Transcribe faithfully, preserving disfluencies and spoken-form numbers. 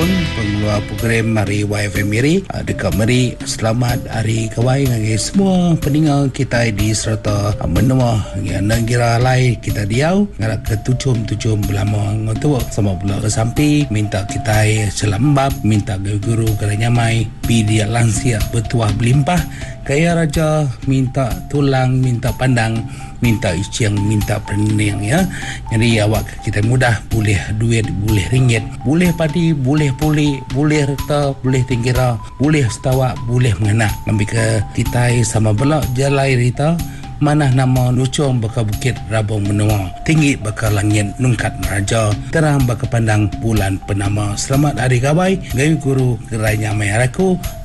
Agong pengeluar program Mari Y F M Miri dekat Meri. Selamat Hari Kawai bagi semua pendengar kita di serta menua yang negara lain kita diau ngarak ke tujuh-tujuh belama ngotu sama pula sampai minta kita selambap minta guru keranyamai pi dia lansia bertuah belimpah kaya raja minta tulang minta pandang minta iciang minta pening ya. Jadi awak kita mudah boleh duit boleh ringgit boleh padi boleh pulih boleh reta boleh tinggira boleh setawa boleh mengena ambil ke kita sama belak jalai rita mana nama nucung baka bukit Rabong Menua tinggi baka langit nungkat meraja terang baka pandang bulan penama. Selamat Hari Kawai gayu guru gerainya mayaraku